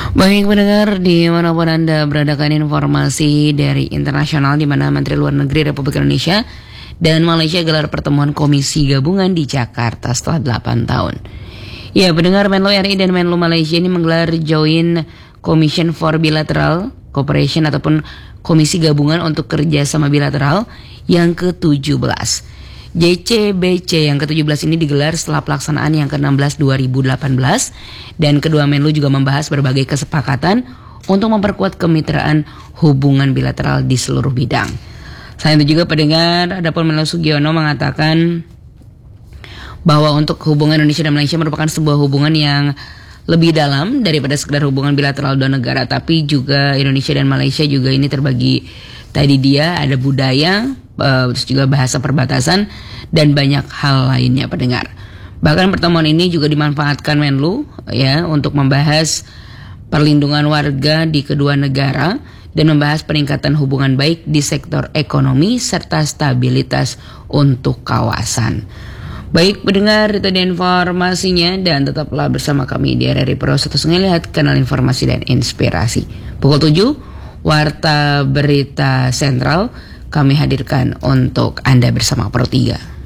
Baik pendengar, dimanapun Anda beradakan informasi dari internasional di mana Menteri Luar Negeri Republik Indonesia dan Malaysia gelar pertemuan komisi gabungan di Jakarta setelah 8 tahun. Ya, pendengar, Menlu RI dan Menlu Malaysia ini menggelar Joint Commission for Bilateral Cooperation ataupun komisi gabungan untuk kerjasama bilateral yang ke-17. JCBC yang ke-17 ini digelar setelah pelaksanaan yang ke-16 2018 dan kedua Menlu juga membahas berbagai kesepakatan untuk memperkuat kemitraan hubungan bilateral di seluruh bidang. Selain itu juga pendengar, adapun Menlu Sugiono mengatakan bahwa untuk hubungan Indonesia dan Malaysia merupakan sebuah hubungan yang lebih dalam daripada sekedar hubungan bilateral dua negara, tapi juga Indonesia dan Malaysia juga ini terbagi tadi dia ada budaya, terus juga bahasa perbatasan dan banyak hal lainnya pendengar. Bahkan pertemuan ini juga dimanfaatkan Menlu ya untuk membahas perlindungan warga di kedua negara dan membahas peningkatan hubungan baik di sektor ekonomi serta stabilitas untuk kawasan. Baik pendengar, itu dia informasinya dan tetaplah bersama kami di RRI Pro 1 Lihat, kanal informasi dan inspirasi. Pukul 7, Warta Berita Sentral kami hadirkan untuk Anda bersama Pro 3.